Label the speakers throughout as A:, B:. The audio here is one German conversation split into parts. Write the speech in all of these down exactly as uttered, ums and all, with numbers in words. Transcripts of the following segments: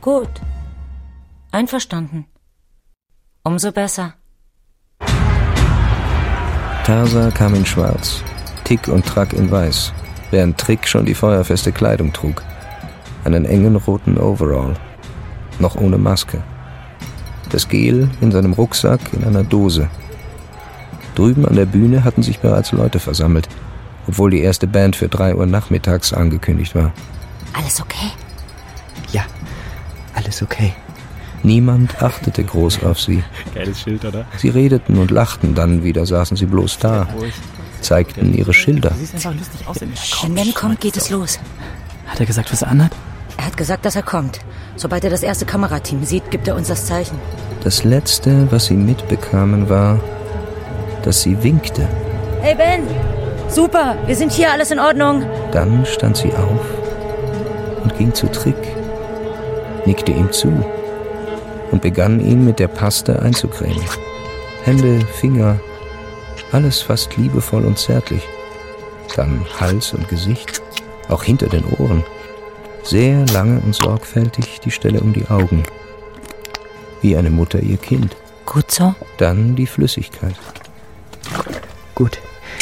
A: Gut. Einverstanden. Umso besser.
B: Tarsa kam in schwarz, Tick und Track in weiß, während Trick schon die feuerfeste Kleidung trug. Einen engen roten Overall, noch ohne Maske. Das Gel in seinem Rucksack in einer Dose. Drüben an der Bühne hatten sich bereits Leute versammelt, obwohl die erste Band für drei Uhr nachmittags angekündigt war.
A: Alles okay?
C: Ja, alles okay.
B: Niemand achtete groß auf sie.
C: Geiles Schild, oder?
B: Sie redeten und lachten, dann wieder saßen sie bloß da, zeigten ihre Schilder.
C: Du siehst einfach lustig aus.
A: Wenn Ben kommt, geht es los.
C: Hat er gesagt, was er anhat?
A: Er hat gesagt, dass er kommt. Sobald er das erste Kamerateam sieht, gibt er uns das Zeichen.
B: Das Letzte, was sie mitbekamen, war, dass sie winkte.
A: Hey Ben! Super, wir sind hier, alles in Ordnung.
B: Dann stand sie auf und ging zu Trick, nickte ihm zu und begann ihn mit der Paste einzucremen. Hände, Finger, alles fast liebevoll und zärtlich. Dann Hals und Gesicht, auch hinter den Ohren. Sehr lange und sorgfältig die Stelle um die Augen. Wie eine Mutter ihr Kind.
A: Gut so?
B: Dann die Flüssigkeit.
C: Gut.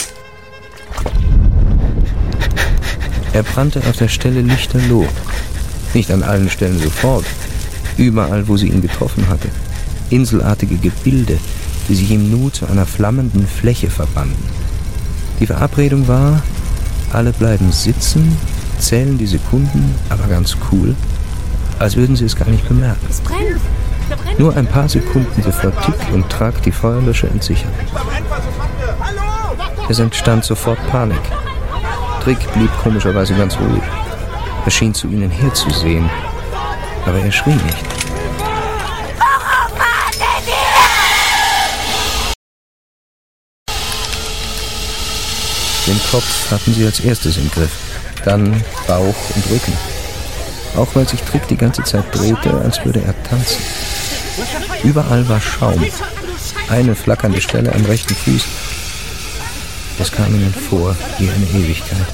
B: Er brannte auf der Stelle lichterloh. Nicht an allen Stellen sofort. Überall, wo sie ihn getroffen hatte. Inselartige Gebilde, die sich im Nu zu einer flammenden Fläche verbanden. Die Verabredung war, alle bleiben sitzen, zählen die Sekunden, aber ganz cool, als würden sie es gar nicht bemerken.
A: Es brennt. Da brennt.
B: Nur ein paar Sekunden, bevor Tick und Track die Feuerlöscher entsichern. Es entstand sofort Panik. Trick blieb komischerweise ganz ruhig. Er schien zu ihnen herzusehen, aber er schrie nicht.
A: Warum wartet ihr?
B: Den Kopf hatten sie als erstes im Griff, dann Bauch und Rücken. Auch weil sich Trick die ganze Zeit drehte, als würde er tanzen. Überall war Schaum. Eine flackernde Stelle am rechten Fuß. Es kam ihnen vor wie eine Ewigkeit.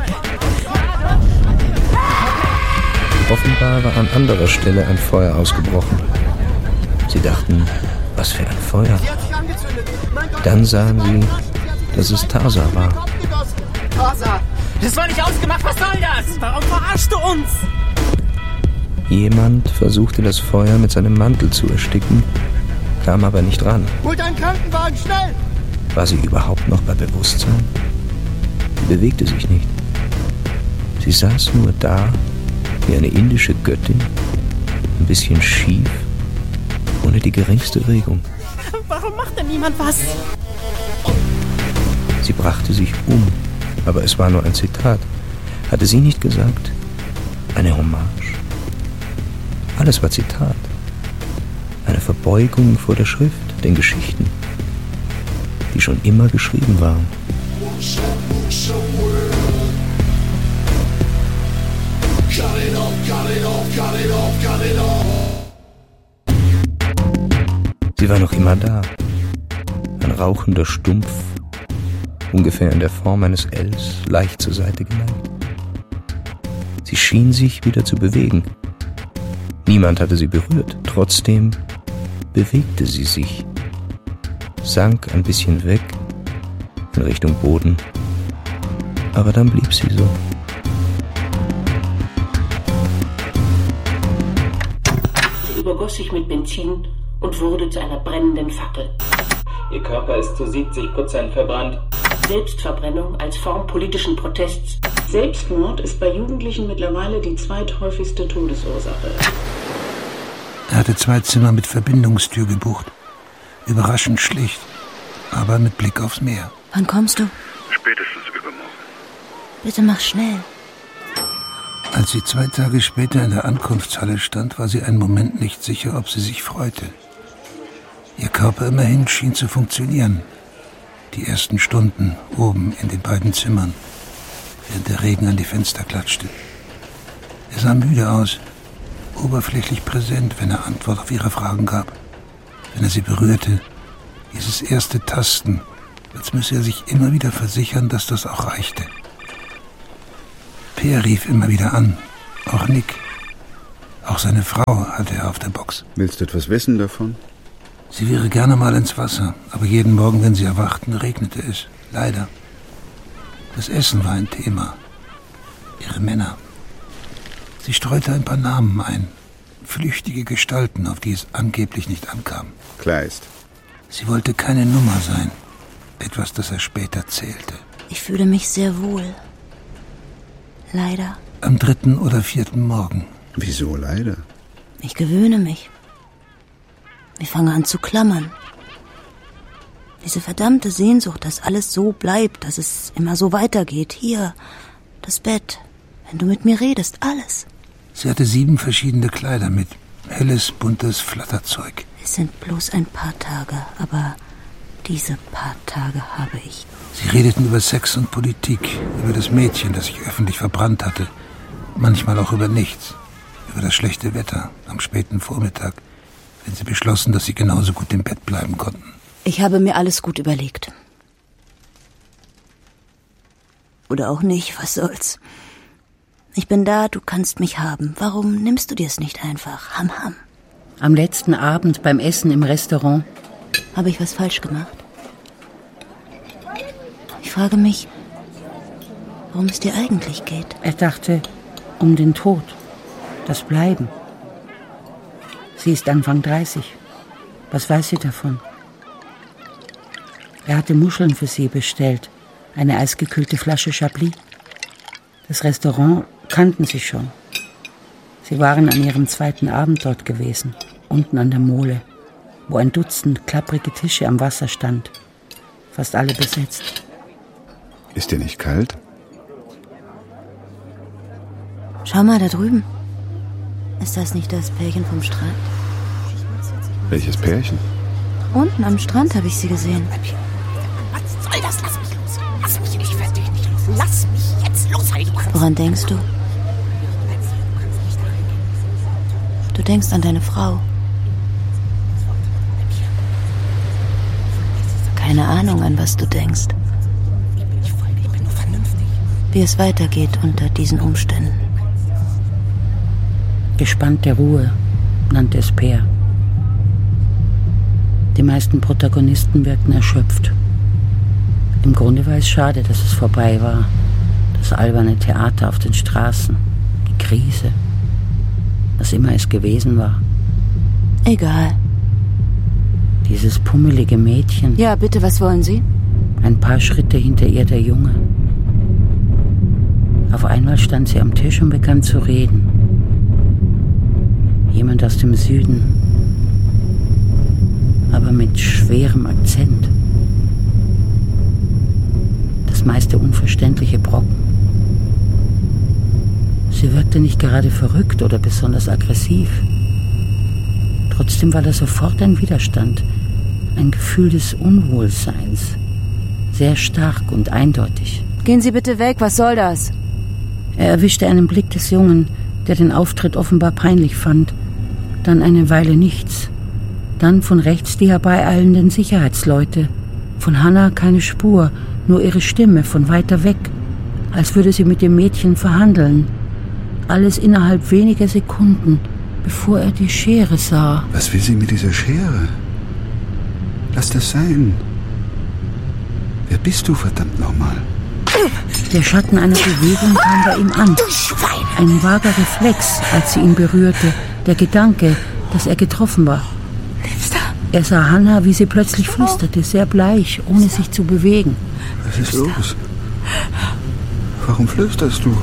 B: Offenbar war an anderer Stelle ein Feuer ausgebrochen. Sie dachten, was für ein Feuer. Dann sahen sie, dass es Tarsa war.
D: Tarsa! Das war nicht ausgemacht, was soll das? Warum verarschst du uns?
B: Jemand versuchte das Feuer mit seinem Mantel zu ersticken, kam aber nicht ran.
D: Holt einen Krankenwagen, schnell!
B: War sie überhaupt noch bei Bewusstsein? Sie bewegte sich nicht. Sie saß nur da, wie eine indische Göttin, ein bisschen schief, ohne die geringste Regung.
D: Warum macht denn niemand was?
B: Sie brachte sich um, aber es war nur ein Zitat. Hatte sie nicht gesagt, eine Hommage? Alles war Zitat. Eine Verbeugung vor der Schrift, den Geschichten, die schon immer geschrieben waren. Sie war noch immer da. Ein rauchender Stumpf, ungefähr in der Form eines Ls, leicht zur Seite geneigt. Sie schien sich wieder zu bewegen. Niemand hatte sie berührt. Trotzdem bewegte sie sich, sank ein bisschen weg in Richtung Boden, aber dann blieb sie so.
E: Sie übergoss sich mit Benzin und wurde zu einer brennenden Fackel.
F: Ihr Körper ist zu siebzig Prozent verbrannt.
E: Selbstverbrennung als Form politischen Protests. Selbstmord ist bei Jugendlichen mittlerweile die zweithäufigste Todesursache.
G: Er hatte zwei Zimmer mit Verbindungstür gebucht. Überraschend schlicht, aber mit Blick aufs Meer.
A: Wann kommst du?
H: Spätestens übermorgen.
A: Bitte mach schnell.
G: Als sie zwei Tage später in der Ankunftshalle stand, war sie einen Moment nicht sicher, ob sie sich freute. Ihr Körper immerhin schien zu funktionieren. Die ersten Stunden oben in den beiden Zimmern, während der Regen an die Fenster klatschte. Er sah müde aus, oberflächlich präsent, wenn er Antwort auf ihre Fragen gab. Wenn er sie berührte, dieses erste Tasten, als müsse er sich immer wieder versichern, dass das auch reichte. Peer rief immer wieder an, auch Nick. Auch Auch seine Frau hatte er auf der Box.
H: Willst du etwas wissen davon?
G: Sie wäre gerne mal ins Wasser, aber jeden Morgen, wenn sie erwachten, regnete es. Leider. Das Essen war ein Thema. Ihre Männer. Sie streute ein paar Namen ein. Flüchtige Gestalten, auf die es angeblich nicht ankam.
H: Kleist.
G: Sie wollte keine Nummer sein. Etwas, das er später zählte.
A: Ich fühle mich sehr wohl. Leider.
G: Am dritten oder vierten Morgen.
H: Wieso leider?
A: Ich gewöhne mich. Ich fange an zu klammern. Diese verdammte Sehnsucht, dass alles so bleibt, dass es immer so weitergeht. Hier, das Bett, wenn du mit mir redest, alles.
G: Sie hatte sieben verschiedene Kleider mit. Helles, buntes Flatterzeug.
A: Es sind bloß ein paar Tage, aber diese paar Tage habe ich.
G: Sie redeten über Sex und Politik, über das Mädchen, das sich öffentlich verbrannt hatte. Manchmal auch über nichts. Über das schlechte Wetter am späten Vormittag, wenn sie beschlossen, dass sie genauso gut im Bett bleiben konnten.
A: Ich habe mir alles gut überlegt. Oder auch nicht, was soll's. Ich bin da, du kannst mich haben. Warum nimmst du dir es nicht einfach? Ham, ham.
I: Am letzten Abend beim Essen im Restaurant.
A: Habe ich was falsch gemacht? Ich frage mich, worum es dir eigentlich geht.
I: Er dachte um den Tod, das Bleiben. Sie ist Anfang dreißig. Was weiß sie davon? Er hatte Muscheln für sie bestellt, eine eisgekühlte Flasche Chablis. Das Restaurant kannten sie schon. Sie waren an ihrem zweiten Abend dort gewesen, unten an der Mole, wo ein Dutzend klapprige Tische am Wasser stand, fast alle besetzt.
H: Ist dir nicht kalt?
A: Schau mal da drüben. Ist das nicht das Pärchen vom Strand?
H: Welches Pärchen?
A: Unten am Strand habe ich sie gesehen.
D: Was soll das? Lass mich los. Lass mich nicht fertig, nicht los. Lass mich jetzt los, Heidi.
A: Woran denkst du? Du denkst an deine Frau. Keine Ahnung, an was du denkst. Wie es weitergeht unter diesen Umständen.
I: Gespannte Ruhe nannte es Peer. Die meisten Protagonisten wirkten erschöpft. Im Grunde war es schade, dass es vorbei war. Das alberne Theater auf den Straßen, die Krise, was immer es gewesen war.
A: Egal.
I: Dieses pummelige Mädchen.
A: Ja, bitte, was wollen Sie?
I: Ein paar Schritte hinter ihr der Junge. Auf einmal stand sie am Tisch und begann zu reden. Jemand aus dem Süden, aber mit schwerem Akzent. Das meiste unverständliche Brocken. Sie wirkte nicht gerade verrückt oder besonders aggressiv. Trotzdem war da sofort ein Widerstand, ein Gefühl des Unwohlseins. Sehr stark und eindeutig.
A: Gehen Sie bitte weg, was soll das?
I: Er erwischte einen Blick des Jungen, der den Auftritt offenbar peinlich fand. Dann eine Weile nichts. Dann von rechts die herbeieilenden Sicherheitsleute. Von Hannah keine Spur, nur ihre Stimme von weiter weg, als würde sie mit dem Mädchen verhandeln. Alles innerhalb weniger Sekunden, bevor er die Schere sah.
H: Was will sie mit dieser Schere? Lass das sein. Wer bist du, verdammt nochmal?
I: Der Schatten einer Bewegung kam bei ihm an. Ein vager Reflex, als sie ihn berührte. Der Gedanke, dass er getroffen war. Er sah Hannah, wie sie plötzlich flüsterte, sehr bleich, ohne sich zu bewegen.
H: Was ist los? Warum flüsterst du?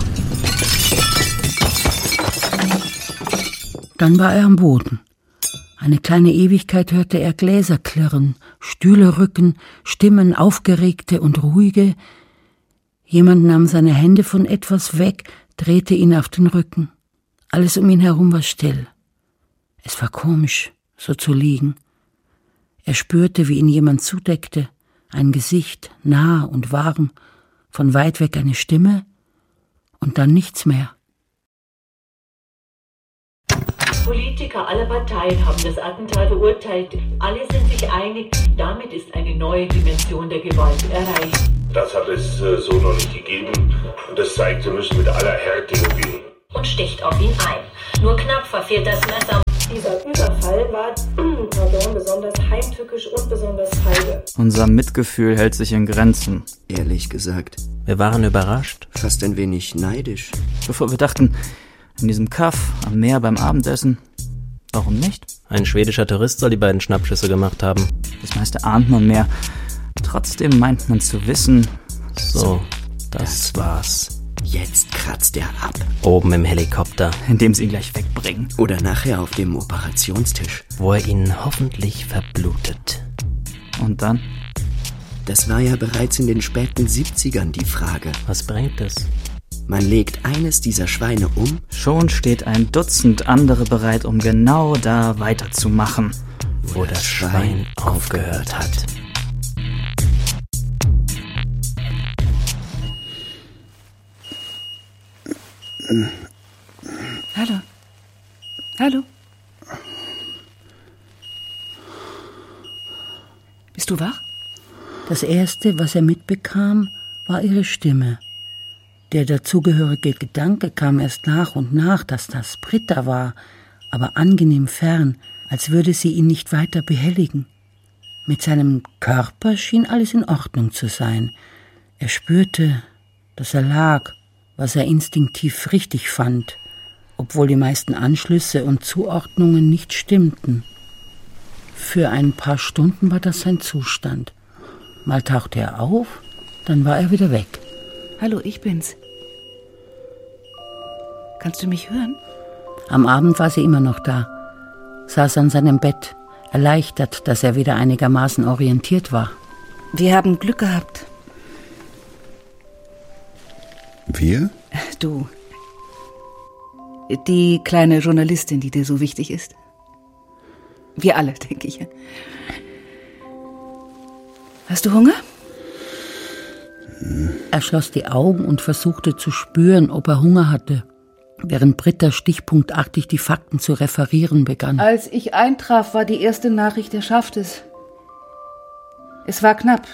I: Dann war er am Boden. Eine kleine Ewigkeit hörte er Gläser klirren, Stühle rücken, Stimmen, aufgeregte und ruhige. Jemand nahm seine Hände von etwas weg, drehte ihn auf den Rücken. Alles um ihn herum war still. Es war komisch, so zu liegen. Er spürte, wie ihn jemand zudeckte, ein Gesicht, nah und warm, von weit weg eine Stimme und dann nichts mehr.
E: Politiker aller Parteien haben das Attentat verurteilt. Alle sind sich einig, damit ist eine neue Dimension der Gewalt erreicht.
J: Das hat es äh, so noch nicht gegeben. Und das zeigt, wir müssen mit aller Härte umgehen.
E: und sticht auf ihn ein. Nur knapp verfehlt das Messer. Dieser Überfall war pardon, besonders heimtückisch und besonders feige.
C: Unser Mitgefühl hält sich in Grenzen.
J: Ehrlich gesagt.
B: Wir waren überrascht.
J: Fast ein wenig neidisch.
C: Bevor wir dachten, in diesem Kaff am Meer beim Abendessen, warum nicht?
B: Ein schwedischer Tourist soll die beiden Schnappschüsse gemacht haben.
C: Das meiste ahnt man mehr. Trotzdem meint man zu wissen...
B: So, das war's.
J: Jetzt kratzt er ab.
B: Oben im Helikopter.
C: Indem sie ihn gleich wegbringen.
J: Oder nachher auf dem Operationstisch.
B: Wo er ihn hoffentlich verblutet.
C: Und dann?
J: Das war ja bereits in den späten siebzigern die Frage.
B: Was bringt es?
J: Man legt eines dieser Schweine um.
C: Schon steht ein Dutzend andere bereit, um genau da weiterzumachen.
B: Wo, wo das, das Schwein aufgehört hat.
I: Hallo. Hallo. Bist du wach? Das Erste, was er mitbekam, war ihre Stimme. Der dazugehörige Gedanke kam erst nach und nach, dass das Britta war, aber angenehm fern, als würde sie ihn nicht weiter behelligen. Mit seinem Körper schien alles in Ordnung zu sein. Er spürte, dass er lag, was er instinktiv richtig fand, obwohl die meisten Anschlüsse und Zuordnungen nicht stimmten. Für ein paar Stunden war das sein Zustand. Mal tauchte er auf, dann war er wieder weg.
K: Hallo, ich bin's. Kannst du mich hören?
I: Am Abend war sie immer noch da, saß an seinem Bett, erleichtert, dass er wieder einigermaßen orientiert war.
K: Wir haben Glück gehabt.
H: Wir?
K: Du. Die kleine Journalistin, die dir so wichtig ist. Wir alle, denke ich. Hast du Hunger?
I: Er schloss die Augen und versuchte zu spüren, ob er Hunger hatte, während Britta stichpunktartig die Fakten zu referieren begann.
K: Als ich eintraf, war die erste Nachricht, er schafft es. Es war knapp.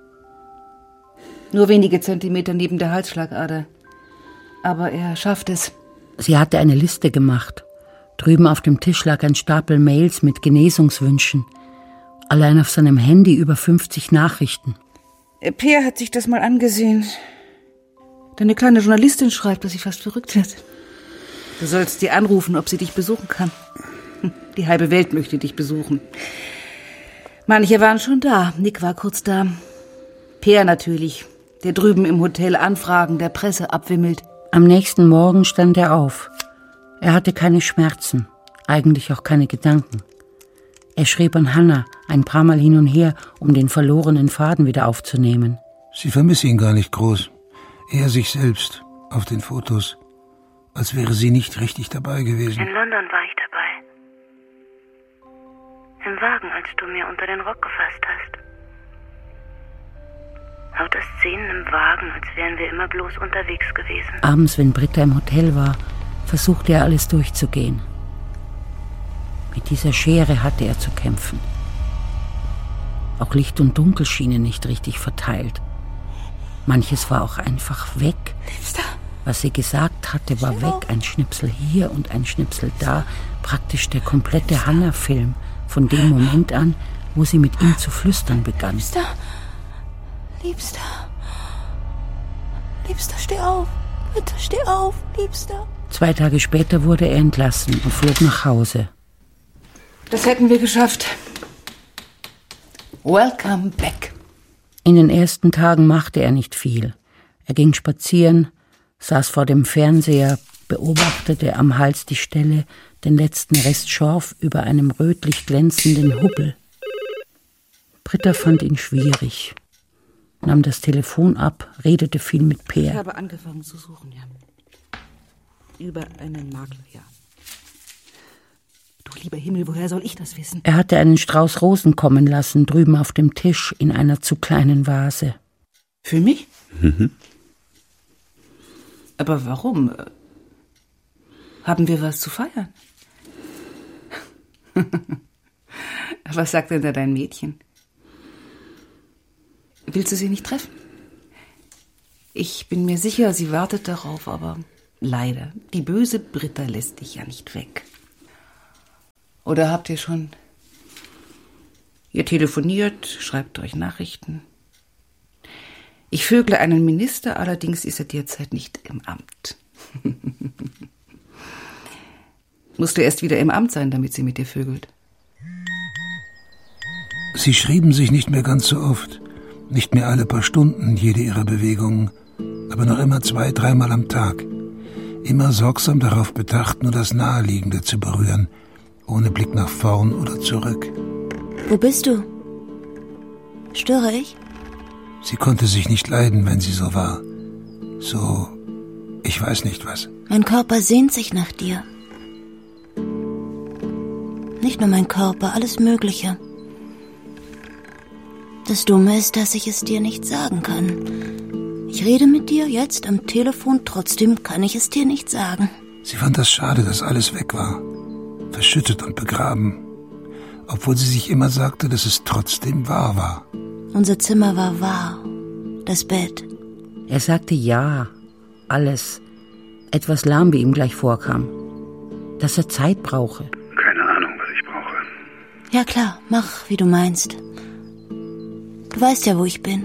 K: Nur wenige Zentimeter neben der Halsschlagader. Aber er schafft es.
I: Sie hatte eine Liste gemacht. Drüben auf dem Tisch lag ein Stapel Mails mit Genesungswünschen. Allein auf seinem Handy über fünfzig Nachrichten.
K: Peer hat sich das mal angesehen. Deine kleine Journalistin schreibt, dass sie fast verrückt wird. Du sollst sie anrufen, ob sie dich besuchen kann. Die halbe Welt möchte dich besuchen. Manche waren schon da. Nick war kurz da. Peer natürlich, der drüben im Hotel Anfragen der Presse abwimmelt.
I: Am nächsten Morgen stand er auf. Er hatte keine Schmerzen, eigentlich auch keine Gedanken. Er schrieb an Hannah ein paar Mal hin und her, um den verlorenen Faden wieder aufzunehmen.
G: Sie vermisse ihn gar nicht groß. Eher sich selbst, auf den Fotos. Als wäre sie nicht richtig dabei gewesen.
L: In London war ich dabei. Im Wagen, als du mir unter den Rock gefasst hast. Lauter Szenen im Wagen, als wären wir immer bloß unterwegs gewesen.
I: Abends, wenn Britta im Hotel war, versuchte er alles durchzugehen. Mit dieser Schere hatte er zu kämpfen. Auch Licht und Dunkel schienen nicht richtig verteilt. Manches war auch einfach weg.
K: Liebster.
I: Was sie gesagt hatte, war weg. Ein Schnipsel hier und ein Schnipsel da. Praktisch der komplette Hannah-Film. Von dem Moment an, wo sie mit ihm zu flüstern begann.
K: Liebster. Liebster. Liebster, steh auf. Bitte steh auf, Liebster.
I: Zwei Tage später wurde er entlassen und flog nach Hause.
K: Das hätten wir geschafft. Welcome back.
I: In den ersten Tagen machte er nicht viel. Er ging spazieren, saß vor dem Fernseher, beobachtete am Hals die Stelle, den letzten Rest Schorf über einem rötlich glänzenden Hubbel. Britta fand ihn schwierig, nahm das Telefon ab, redete viel mit Peer.
K: Ich habe angefangen zu suchen, ja. Über einen Makler, ja. Du lieber Himmel, woher soll ich das wissen?
I: Er hatte einen Strauß Rosen kommen lassen, drüben auf dem Tisch in einer zu kleinen Vase.
K: Für mich?
H: Mhm.
K: Aber warum? Haben wir was zu feiern? Was sagt denn da dein Mädchen? Willst du sie nicht treffen? Ich bin mir sicher, sie wartet darauf, aber Leider. Die böse Britta lässt dich ja nicht weg. Oder habt ihr schon... Ihr telefoniert, schreibt euch Nachrichten. Ich vögle einen Minister, allerdings ist er derzeit nicht im Amt. Musst du erst wieder im Amt sein, damit sie mit dir vögelt?
G: Sie schrieben sich nicht mehr ganz so oft, nicht mehr alle paar Stunden jede ihrer Bewegungen, aber noch immer zwei, dreimal am Tag. Immer sorgsam darauf bedacht, nur das Naheliegende zu berühren, ohne Blick nach vorn oder zurück.
A: Wo bist du? Störe ich?
G: Sie konnte sich nicht leiden, wenn sie so war. So, ich weiß nicht was.
A: Mein Körper sehnt sich nach dir. Nicht nur mein Körper, alles Mögliche. Das Dumme ist, dass ich es dir nicht sagen kann. Ich rede mit dir jetzt am Telefon, trotzdem kann ich es dir nicht sagen.
G: Sie fand das schade, dass alles weg war. Verschüttet und begraben. Obwohl sie sich immer sagte, dass es trotzdem wahr war.
A: Unser Zimmer war wahr. Das Bett.
I: Er sagte ja, alles. Etwas lahm, wie ihm gleich vorkam. Dass er Zeit brauche.
H: Keine Ahnung, was ich brauche.
A: Ja klar, mach, wie du meinst. Du weißt ja, wo ich bin.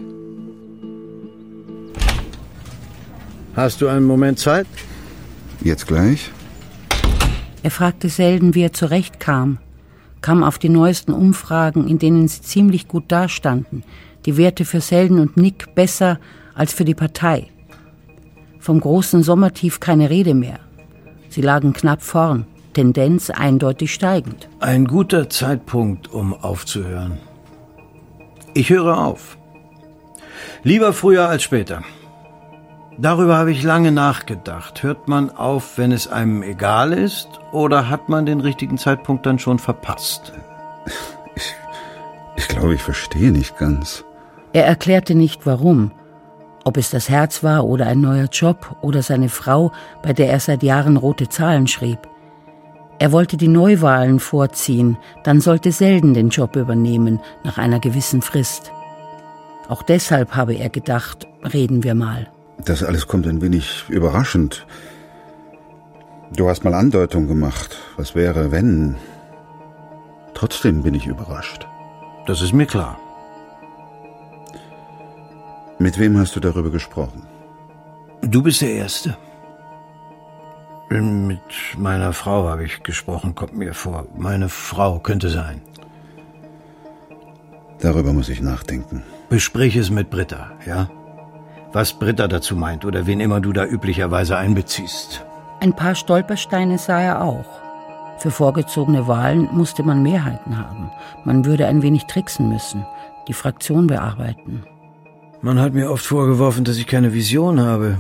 M: Hast du einen Moment Zeit?
H: Jetzt gleich?
I: Er fragte selten, wie er zurechtkam, kam auf die neuesten Umfragen, in denen sie ziemlich gut dastanden, die Werte für Selden und Nick besser als für die Partei. Vom großen Sommertief keine Rede mehr. Sie lagen knapp vorn, Tendenz eindeutig steigend.
M: Ein guter Zeitpunkt, um aufzuhören. Ich höre auf. Lieber früher als später. Darüber habe ich lange nachgedacht. Hört man auf, wenn es einem egal ist, oder hat man den richtigen Zeitpunkt dann schon verpasst?
H: Ich, ich glaube, ich verstehe nicht ganz.
I: Er erklärte nicht, warum. Ob es das Herz war oder ein neuer Job oder seine Frau, bei der er seit Jahren rote Zahlen schrieb. Er wollte die Neuwahlen vorziehen, dann sollte Selden den Job übernehmen, nach einer gewissen Frist. Auch deshalb habe er gedacht, reden wir mal.
H: Das alles kommt ein wenig überraschend. Du hast mal Andeutung gemacht. Was wäre, wenn? Trotzdem bin ich überrascht.
M: Das ist mir klar.
H: Mit wem hast du darüber gesprochen?
M: Du bist der Erste. Mit meiner Frau habe ich gesprochen, kommt mir vor. Meine Frau könnte sein.
H: Darüber muss ich nachdenken.
M: Besprich es mit Britta, ja? Was Britta dazu meint oder wen immer du da üblicherweise einbeziehst.
I: Ein paar Stolpersteine sah er auch. Für vorgezogene Wahlen musste man Mehrheiten haben. Man würde ein wenig tricksen müssen, die Fraktion bearbeiten.
M: Man hat mir oft vorgeworfen, dass ich keine Vision habe.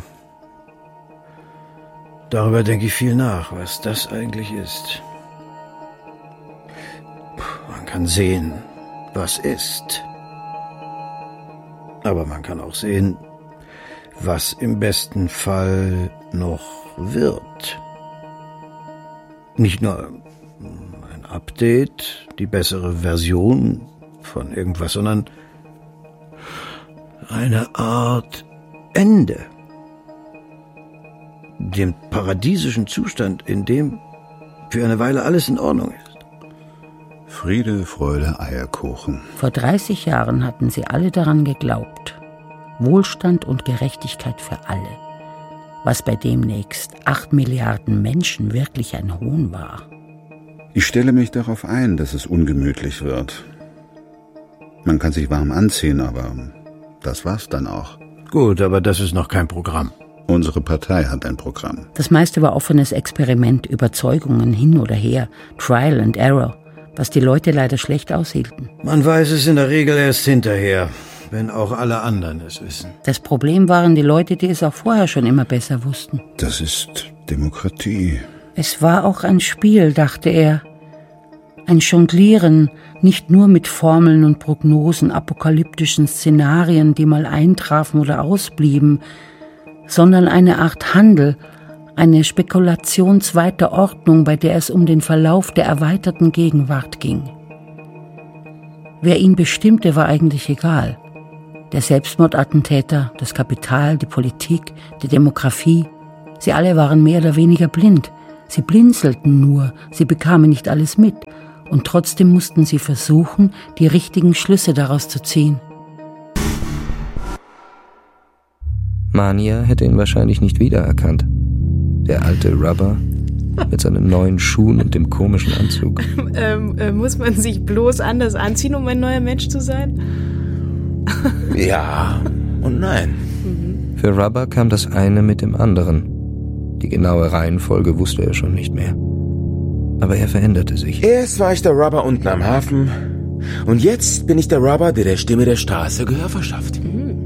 M: Darüber denke ich viel nach, was das eigentlich ist. Man kann sehen, was ist. Aber man kann auch sehen, was im besten Fall noch wird. Nicht nur ein Update, die bessere Version von irgendwas, sondern eine Art Ende. Den paradiesischen Zustand, in dem für eine Weile alles in Ordnung ist.
H: Friede, Freude, Eierkuchen.
I: Vor dreißig Jahren hatten sie alle daran geglaubt. Wohlstand und Gerechtigkeit für alle. Was bei demnächst acht Milliarden Menschen wirklich ein Hohn war.
H: Ich stelle mich darauf ein, dass es ungemütlich wird. Man kann sich warm anziehen, aber das war's dann auch.
M: Gut, aber das ist noch kein Programm.
H: Unsere Partei hat ein Programm.
I: Das meiste war offenes Experiment, Überzeugungen hin oder her, Trial and Error, was die Leute leider schlecht aushielten.
M: Man weiß es in der Regel erst hinterher, wenn auch alle anderen es wissen.
I: Das Problem waren die Leute, die es auch vorher schon immer besser wussten.
H: Das ist Demokratie.
I: Es war auch ein Spiel, dachte er. Ein Jonglieren, nicht nur mit Formeln und Prognosen, apokalyptischen Szenarien, die mal eintrafen oder ausblieben, sondern eine Art Handel, eine Spekulation zweiter Ordnung, bei der es um den Verlauf der erweiterten Gegenwart ging. Wer ihn bestimmte, war eigentlich egal. Der Selbstmordattentäter, das Kapital, die Politik, die Demografie, Sie alle waren mehr oder weniger blind. Sie blinzelten nur, sie bekamen nicht alles mit. Und trotzdem mussten sie versuchen, die richtigen Schlüsse daraus zu ziehen.
B: Mania hätte ihn wahrscheinlich nicht wiedererkannt. Der alte Rubber mit seinen neuen Schuhen und dem komischen Anzug.
N: ähm, äh, muss man sich bloß anders anziehen, um ein neuer Mensch zu sein?
O: Ja und nein.
B: Für Rubber kam das eine mit dem anderen. Die genaue Reihenfolge wusste er schon nicht mehr. Aber er veränderte sich.
O: Erst war ich der Rubber unten am Hafen und jetzt bin ich der Rubber, der der Stimme der Straße Gehör verschafft.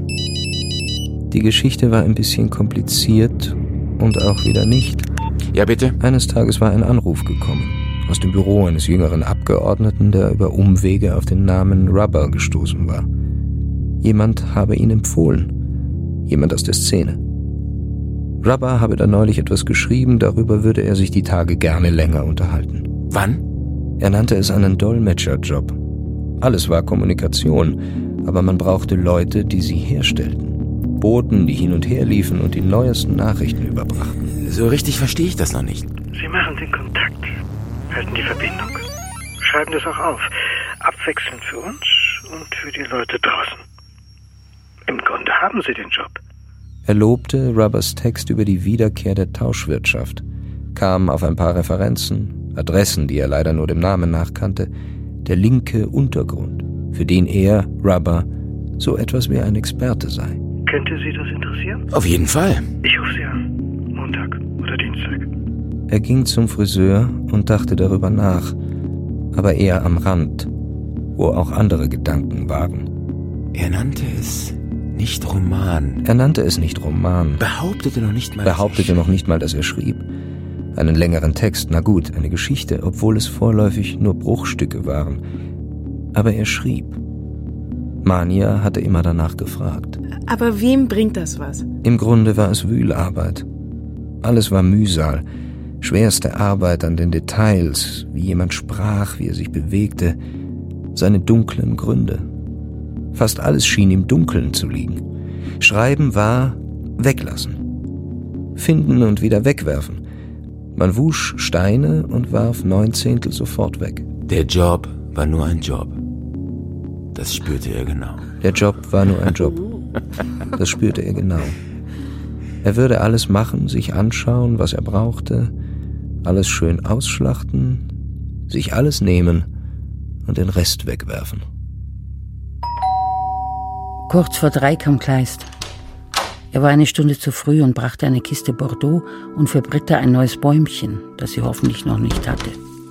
B: Die Geschichte war ein bisschen kompliziert und auch wieder nicht.
O: Ja, bitte?
B: Eines Tages war ein Anruf gekommen. Aus dem Büro eines jüngeren Abgeordneten, der über Umwege auf den Namen Rubber gestoßen war. Jemand habe ihn empfohlen. Jemand aus der Szene. Rubber habe da neulich etwas geschrieben, darüber würde er sich die Tage gerne länger unterhalten.
O: Wann?
B: Er nannte es einen Dolmetscherjob. Alles war Kommunikation, aber man brauchte Leute, die sie herstellten. Boten, die hin und her liefen und die neuesten Nachrichten überbrachten.
O: So richtig verstehe ich das noch nicht.
P: Sie machen den Kontakt, halten die Verbindung, schreiben das auch auf, abwechselnd für uns und für die Leute draußen. Im Grunde haben Sie den Job.
B: Er lobte Rubbers Text über die Wiederkehr der Tauschwirtschaft, kam auf ein paar Referenzen, Adressen, die er leider nur dem Namen nach kannte, der linke Untergrund, für den er, Rubber, so etwas wie ein Experte sei.
P: Könnte Sie das interessieren?
O: Auf jeden Fall.
P: Ich rufe Sie an. Montag oder Dienstag.
B: Er ging zum Friseur und dachte darüber nach, aber eher am Rand, wo auch andere Gedanken waren.
O: Er nannte es nicht Roman.
B: Er nannte es nicht Roman.
O: Behauptete noch nicht mal.
B: Behauptete noch nicht mal, dass er schrieb. Einen längeren Text, na gut, eine Geschichte, obwohl es vorläufig nur Bruchstücke waren. Aber er schrieb. Mania hatte immer danach gefragt.
N: Aber wem bringt das was?
B: Im Grunde war es Wühlarbeit. Alles war Mühsal. Schwerste Arbeit an den Details, wie jemand sprach, wie er sich bewegte, seine dunklen Gründe. Fast alles schien im Dunkeln zu liegen. Schreiben war weglassen. Finden und wieder wegwerfen. Man wusch Steine und warf neun Zehntel sofort weg.
O: Der Job war nur ein Job. Das spürte er genau.
B: Der Job war nur ein Job. Das spürte er genau. Er würde alles machen, sich anschauen, was er brauchte, alles schön ausschlachten, sich alles nehmen und den Rest wegwerfen.
I: Kurz vor drei kam Kleist. Er war eine Stunde zu früh und brachte eine Kiste Bordeaux und für Britta ein neues Bäumchen, das sie hoffentlich noch nicht hatte.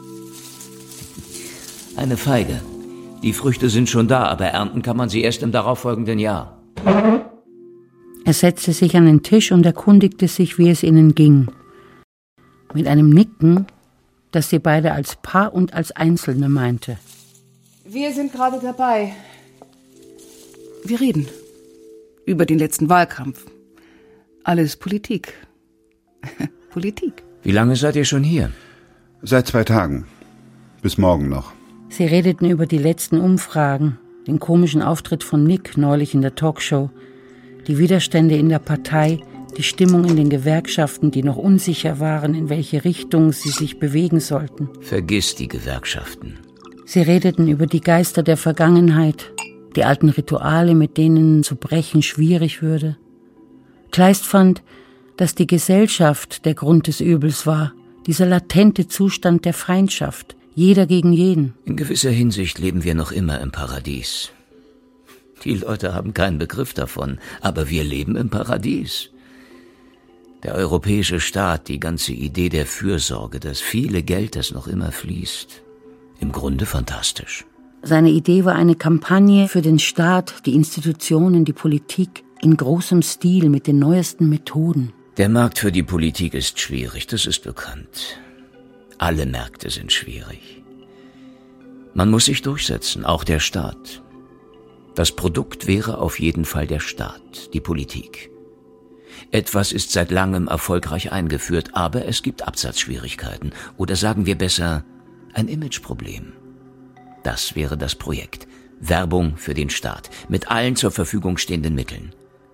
Q: Eine Feige. Die Früchte sind schon da, aber ernten kann man sie erst im darauffolgenden Jahr.
I: Er setzte sich an den Tisch und erkundigte sich, wie es ihnen ging. Mit einem Nicken, das sie beide als Paar und als Einzelne meinte.
K: Wir sind gerade dabei. Wir reden über den letzten Wahlkampf. Alles Politik. Politik.
Q: Wie lange seid ihr schon hier?
H: Seit zwei Tagen. Bis morgen noch.
I: Sie redeten über die letzten Umfragen, den komischen Auftritt von Nick neulich in der Talkshow, die Widerstände in der Partei, die Stimmung in den Gewerkschaften, die noch unsicher waren, in welche Richtung sie sich bewegen sollten.
Q: Vergiss die Gewerkschaften.
I: Sie redeten über die Geister der Vergangenheit, die alten Rituale, mit denen zu brechen schwierig würde. Kleist fand, dass die Gesellschaft der Grund des Übels war, dieser latente Zustand der Feindschaft, jeder gegen jeden.
Q: In gewisser Hinsicht leben wir noch immer im Paradies. Die Leute haben keinen Begriff davon, aber wir leben im Paradies. Der europäische Staat, die ganze Idee der Fürsorge, das viele Geld, das noch immer fließt. Im Grunde fantastisch.
I: Seine Idee war eine Kampagne für den Staat, die Institutionen, die Politik in großem Stil mit den neuesten Methoden.
Q: Der Markt für die Politik ist schwierig, das ist bekannt. Alle Märkte sind schwierig. Man muss sich durchsetzen, auch der Staat. Das Produkt wäre auf jeden Fall der Staat, die Politik. Etwas ist seit langem erfolgreich eingeführt, aber es gibt Absatzschwierigkeiten. Oder sagen wir besser, ein Imageproblem. Das wäre das Projekt. Werbung für den Staat, mit allen zur Verfügung stehenden Mitteln.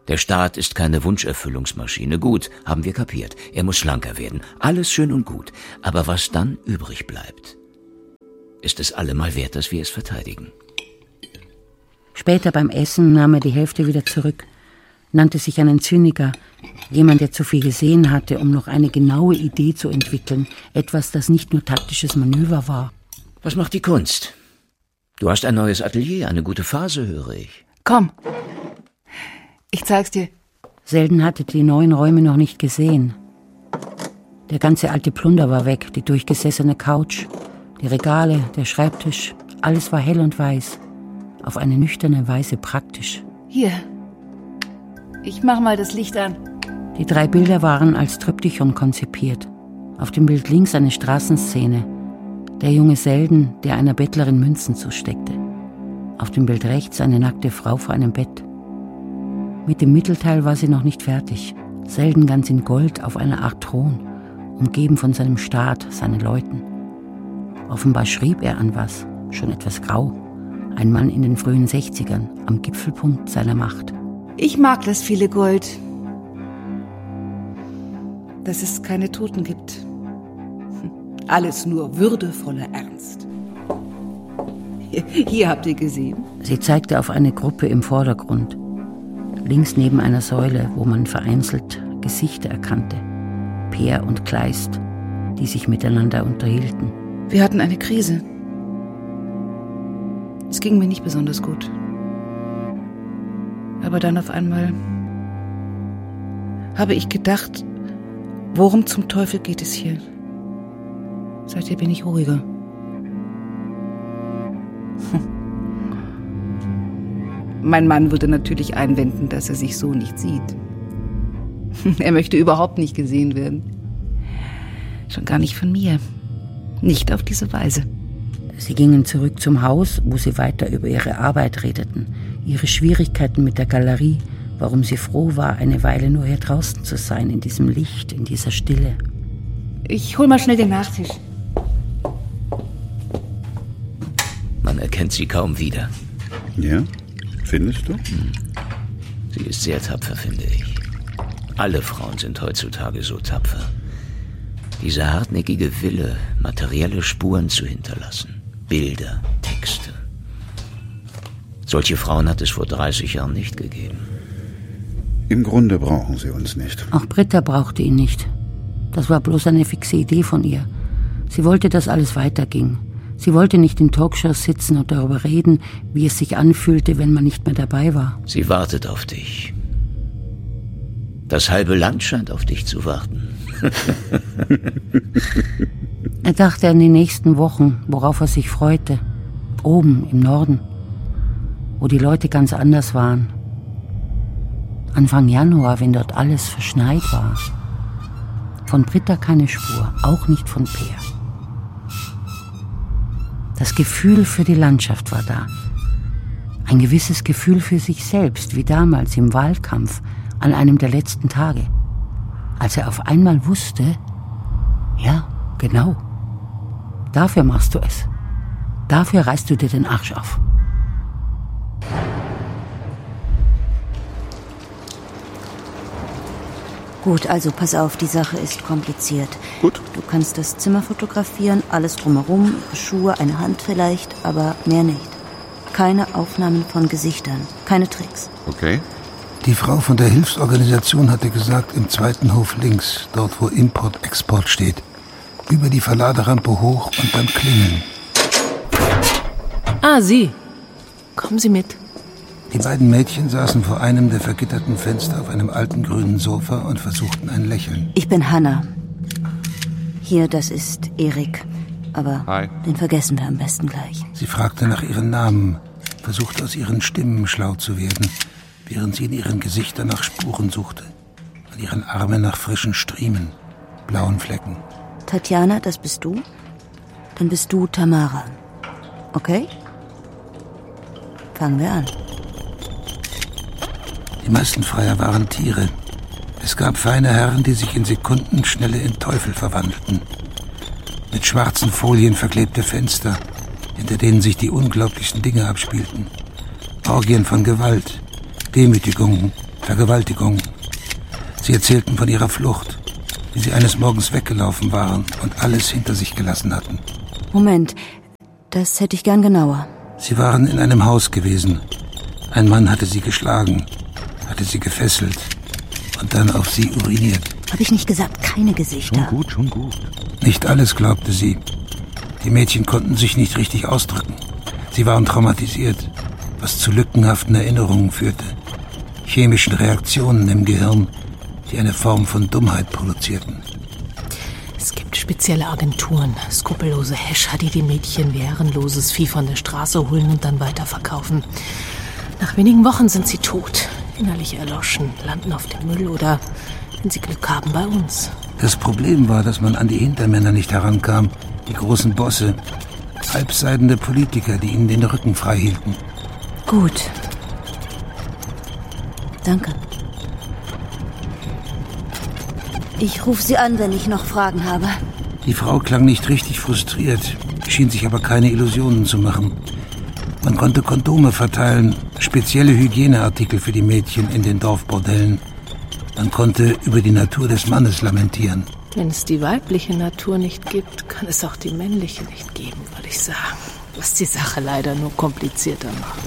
Q: Der Staat ist keine Wunscherfüllungsmaschine. Gut, haben wir kapiert. Er muss schlanker werden. Alles schön und gut. Aber was dann übrig bleibt, ist es allemal wert, dass wir es verteidigen.
I: Später beim Essen nahm er die Hälfte wieder zurück, nannte sich einen Zyniker, jemand, der zu viel gesehen hatte, um noch eine genaue Idee zu entwickeln, etwas, das nicht nur taktisches Manöver war.
Q: Was macht die Kunst? Du hast ein neues Atelier, eine gute Phase, höre ich.
K: Komm, ich zeig's dir.
I: Selden hatte die neuen Räume noch nicht gesehen. Der ganze alte Plunder war weg, die durchgesessene Couch, die Regale, der Schreibtisch, alles war hell und weiß, auf eine nüchterne Weise praktisch.
K: Hier, ich mach mal das Licht an.
I: Die drei Bilder waren als Triptychon konzipiert. Auf dem Bild links eine Straßenszene, der junge Selden, der einer Bettlerin Münzen zusteckte. Auf dem Bild rechts eine nackte Frau vor einem Bett. Mit dem Mittelteil war sie noch nicht fertig. Selden ganz in Gold auf einer Art Thron, umgeben von seinem Staat, seinen Leuten. Offenbar schrieb er an was, schon etwas grau. Ein Mann in den frühen Sechzigern, am Gipfelpunkt seiner Macht.
K: Ich mag das viele Gold. Dass es keine Toten gibt. Alles nur würdevoller Ernst. Hier, hier habt ihr gesehen.
I: Sie zeigte auf eine Gruppe im Vordergrund. Links neben einer Säule, wo man vereinzelt Gesichter erkannte. Peer und Kleist, die sich miteinander unterhielten.
K: Wir hatten eine Krise. Es ging mir nicht besonders gut. Aber dann auf einmal habe ich gedacht, worum zum Teufel geht es hier? Seitdem bin ich ruhiger. Mein Mann würde natürlich einwenden, dass er sich so nicht sieht. Er möchte überhaupt nicht gesehen werden. Schon gar nicht von mir. Nicht auf diese Weise.
I: Sie gingen zurück zum Haus, wo sie weiter über ihre Arbeit redeten, ihre Schwierigkeiten mit der Galerie, warum sie froh war, eine Weile nur hier draußen zu sein, in diesem Licht, in dieser Stille.
K: Ich hol mal schnell den Nachtisch.
Q: Man erkennt sie kaum wieder.
H: Ja? Findest du?
Q: Hm. Sie ist sehr tapfer, finde ich. Alle Frauen sind heutzutage so tapfer. Diese hartnäckige Wille, materielle Spuren zu hinterlassen. Bilder, Texte. Solche Frauen hat es vor dreißig Jahren nicht gegeben.
H: Im Grunde brauchen sie uns nicht.
I: Auch Britta brauchte ihn nicht. Das war bloß eine fixe Idee von ihr. Sie wollte, dass alles weiterging. Sie wollte nicht in Talkshows sitzen und darüber reden, wie es sich anfühlte, wenn man nicht mehr dabei war.
Q: Sie wartet auf dich. Das halbe Land scheint auf dich zu warten.
I: Er dachte an die nächsten Wochen, worauf er sich freute. Oben im Norden, wo die Leute ganz anders waren. Anfang Januar, wenn dort alles verschneit war. Von Britta keine Spur, auch nicht von Peer. Das Gefühl für die Landschaft war da. Ein gewisses Gefühl für sich selbst, wie damals im Wahlkampf an einem der letzten Tage. Als er auf einmal wusste, ja, genau, dafür machst du es. Dafür reißt du dir den Arsch auf.
A: Gut, also pass auf, die Sache ist kompliziert.
H: Gut.
A: Du kannst das Zimmer fotografieren, alles drumherum, ihre Schuhe, eine Hand vielleicht, aber mehr nicht. Keine Aufnahmen von Gesichtern, keine Tricks.
H: Okay.
G: Die Frau von der Hilfsorganisation hatte gesagt, im zweiten Hof links, dort wo Import-Export steht. Über die Verladerampe hoch und dann klingeln.
N: Ah, Sie. Kommen Sie mit.
G: Die beiden Mädchen saßen vor einem der vergitterten Fenster auf einem alten grünen Sofa und versuchten ein Lächeln.
A: Ich bin Hanna. Hier, das ist Erik. Aber
H: Hi.
A: Den vergessen wir am besten gleich.
G: Sie fragte nach ihren Namen, versuchte aus ihren Stimmen schlau zu werden, während sie in ihren Gesichtern nach Spuren suchte, an ihren Armen nach frischen Striemen, blauen Flecken.
A: Tatjana, das bist du? Dann bist du Tamara. Okay? Fangen wir an.
G: Die meisten Freier waren Tiere. Es gab feine Herren, die sich in Sekundenschnelle in Teufel verwandelten. Mit schwarzen Folien verklebte Fenster, hinter denen sich die unglaublichsten Dinge abspielten. Orgien von Gewalt, Demütigungen, Vergewaltigung. Sie erzählten von ihrer Flucht, wie sie eines Morgens weggelaufen waren und alles hinter sich gelassen hatten.
A: Moment, das hätte ich gern genauer.
G: Sie waren in einem Haus gewesen. Ein Mann hatte sie geschlagen, hatte sie gefesselt und dann auf sie uriniert.
A: Habe ich nicht gesagt, keine Gesichter?
G: Schon gut, schon gut. Nicht alles, glaubte sie. Die Mädchen konnten sich nicht richtig ausdrücken. Sie waren traumatisiert, was zu lückenhaften Erinnerungen führte. Chemischen Reaktionen im Gehirn, die eine Form von Dummheit produzierten.
R: Es gibt spezielle Agenturen, skrupellose Häscher, die die Mädchen wie herrenloses Vieh von der Straße holen und dann weiterverkaufen. Nach wenigen Wochen sind sie tot, innerlich erloschen, landen auf dem Müll oder, wenn sie Glück haben, bei uns.
G: Das Problem war, dass man an die Hintermänner nicht herankam, die großen Bosse, halbseidende Politiker, die ihnen den Rücken frei hielten.
A: Gut. Danke. Ich rufe Sie an, wenn ich noch Fragen habe.
G: Die Frau klang nicht richtig frustriert, schien sich aber keine Illusionen zu machen. Man konnte Kondome verteilen, spezielle Hygieneartikel für die Mädchen in den Dorfbordellen. Man konnte über die Natur des Mannes lamentieren.
R: Wenn es die weibliche Natur nicht gibt, kann es auch die männliche nicht geben, würde ich sagen. Was die Sache leider nur komplizierter macht.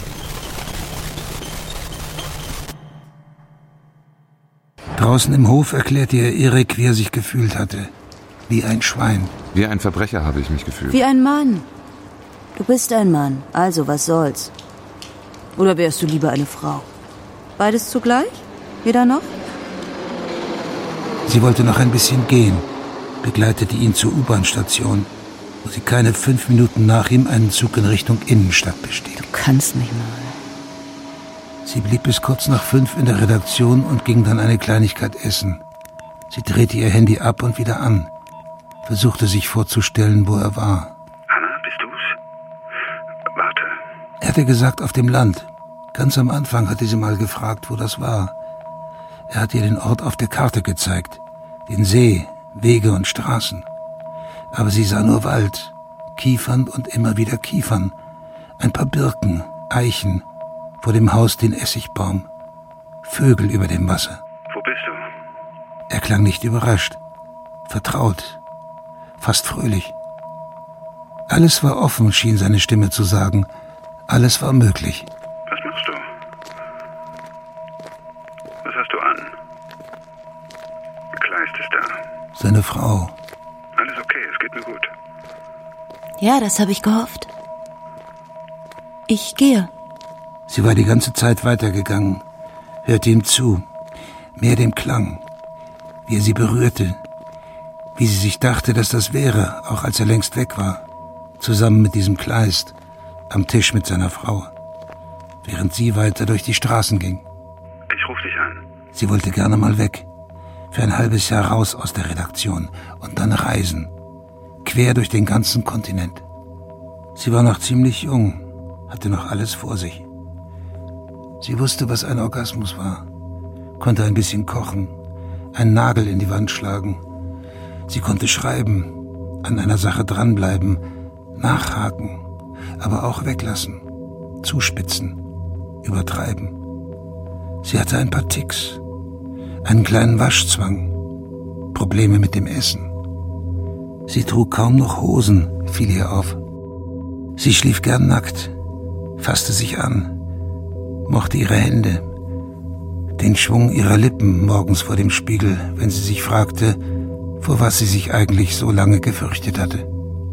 G: Draußen im Hof erklärte ihr Erik, wie er sich gefühlt hatte. Wie ein Schwein.
S: Wie ein Verbrecher habe ich mich gefühlt.
A: Wie ein Mann. Du bist ein Mann, also was soll's? Oder wärst du lieber eine Frau? Beides zugleich? Jeder noch?
G: Sie wollte noch ein bisschen gehen, begleitete ihn zur U-Bahn-Station, wo sie keine fünf Minuten nach ihm einen Zug in Richtung Innenstadt bestieg.
A: Du kannst nicht mal.
G: Sie blieb bis kurz nach fünf in der Redaktion und ging dann eine Kleinigkeit essen. Sie drehte ihr Handy ab und wieder an, versuchte sich vorzustellen, wo er war.
P: Hanna, bist du's? Warte.
G: Er hatte gesagt, auf dem Land. Ganz am Anfang hatte sie mal gefragt, wo das war. Er hat ihr den Ort auf der Karte gezeigt, den See, Wege und Straßen. Aber sie sah nur Wald, Kiefern und immer wieder Kiefern, ein paar Birken, Eichen, vor dem Haus den Essigbaum, Vögel über dem Wasser.
P: Wo bist du?
G: Er klang nicht überrascht, vertraut, fast fröhlich. Alles war offen, schien seine Stimme zu sagen. Alles war möglich.
P: Was machst du? Was hast du an? Kleist ist da.
G: Seine Frau.
P: Alles okay, es geht mir gut.
A: Ja, das habe ich gehofft. Ich gehe.
G: Sie war die ganze Zeit weitergegangen, hörte ihm zu, mehr dem Klang, wie er sie berührte, wie sie sich dachte, dass das wäre, auch als er längst weg war, zusammen mit diesem Kleist, am Tisch mit seiner Frau, während sie weiter durch die Straßen ging.
P: Ich ruf dich an.
G: Sie wollte gerne mal weg, für ein halbes Jahr raus aus der Redaktion und dann reisen, quer durch den ganzen Kontinent. Sie war noch ziemlich jung, hatte noch alles vor sich. Sie wusste, was ein Orgasmus war, konnte ein bisschen kochen, einen Nagel in die Wand schlagen. Sie konnte schreiben, an einer Sache dranbleiben, nachhaken, aber auch weglassen, zuspitzen, übertreiben. Sie hatte ein paar Ticks, einen kleinen Waschzwang, Probleme mit dem Essen. Sie trug kaum noch Hosen, fiel ihr auf. Sie schlief gern nackt, fasste sich an, mochte ihre Hände, den Schwung ihrer Lippen morgens vor dem Spiegel, wenn sie sich fragte, vor was sie sich eigentlich so lange gefürchtet hatte.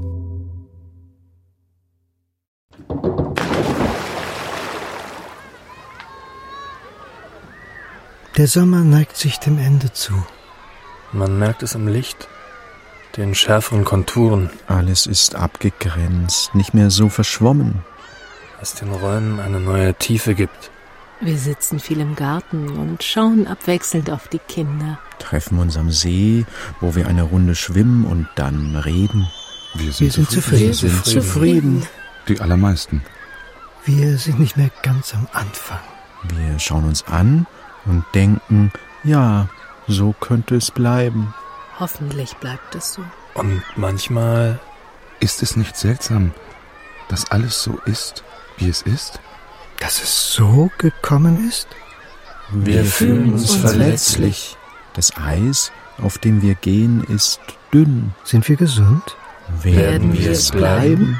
T: Der Sommer neigt sich dem Ende zu.
U: Man merkt es am Licht, den schärferen Konturen.
B: Alles ist abgegrenzt, nicht mehr so verschwommen.
U: Was den Räumen eine neue Tiefe gibt.
R: Wir sitzen viel im Garten und schauen abwechselnd auf die Kinder.
B: Treffen uns am See, wo wir eine Runde schwimmen und dann reden.
S: Wir sind,
T: wir sind zufrieden.
B: Wir sind zufrieden.
S: Die allermeisten.
T: Wir sind nicht mehr ganz am Anfang.
B: Wir schauen uns an und denken, ja, so könnte es bleiben.
R: Hoffentlich bleibt es so.
U: Und manchmal...
S: Ist es nicht seltsam, dass alles so ist, wie es ist?
T: Dass es so gekommen ist?
U: Wir fühlen uns verletzlich.
B: Das Eis, auf dem wir gehen, ist dünn.
T: Sind wir gesund?
U: Werden wir es bleiben?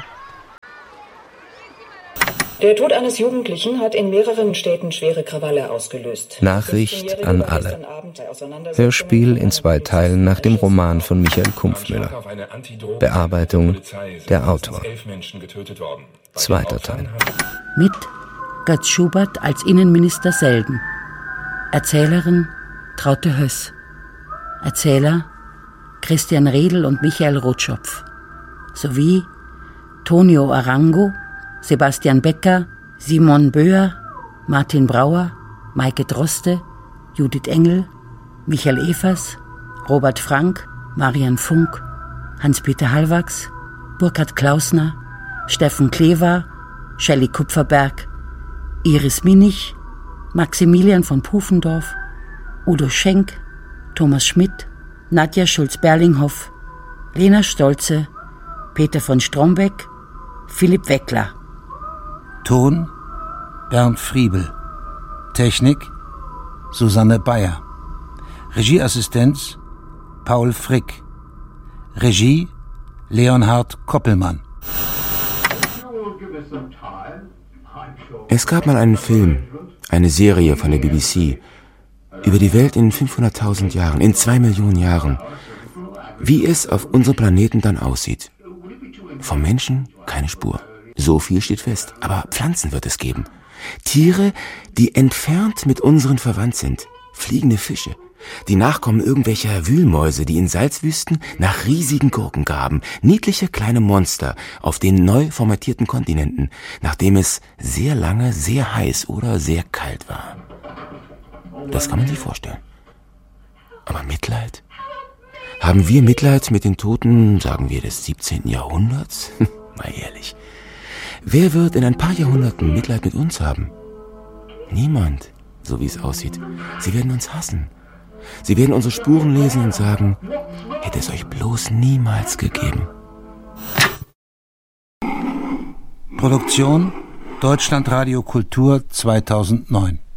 F: Der Tod eines Jugendlichen hat in mehreren Städten schwere Krawalle ausgelöst.
B: Nachricht an alle. Hörspiel in zwei Teilen nach dem Roman von Michael Kumpfmüller. Bearbeitung der Autor. Zweiter Teil.
I: Mit Götz Schubert als Innenminister Selden. Erzählerin Traute Höss. Erzähler Christian Redl und Michael Rotschopf. Sowie Tonio Arango, Sebastian Becker, Simon Böhr, Martin Brauer, Maike Droste, Judith Engel, Michael Evers, Robert Frank, Marian Funk, Hans-Peter Hallwachs, Burkhard Klausner, Steffen Klever, Shelley Kupferberg, Iris Minich, Maximilian von Pufendorf, Udo Schenk, Thomas Schmidt, Nadja Schulz-Berlinghoff, Lena Stolze, Peter von Strombeck, Philipp Weckler.
G: Ton Bernd Friebel. Technik Susanne Bayer. Regieassistenz Paul Frick. Regie Leonhard Koppelmann.
O: Es gab mal einen Film, eine Serie von der B B C, über die Welt in fünfhunderttausend Jahren, in zwei Millionen Jahren. Wie es auf unserem Planeten dann aussieht. Vom Menschen keine Spur. So viel steht fest. Aber Pflanzen wird es geben. Tiere, die entfernt mit unseren verwandt sind. Fliegende Fische. Die Nachkommen irgendwelcher Wühlmäuse, die in Salzwüsten nach riesigen Gurken graben. Niedliche kleine Monster auf den neu formatierten Kontinenten, nachdem es sehr lange sehr heiß oder sehr kalt war. Das kann man sich vorstellen. Aber Mitleid? Haben wir Mitleid mit den Toten, sagen wir, des siebzehnten Jahrhunderts? Mal ehrlich. Wer wird in ein paar Jahrhunderten Mitleid mit uns haben? Niemand, so wie es aussieht. Sie werden uns hassen. Sie werden unsere Spuren lesen und sagen, hätte es euch bloß niemals gegeben.
G: Produktion Deutschlandradio Kultur zweitausendneun.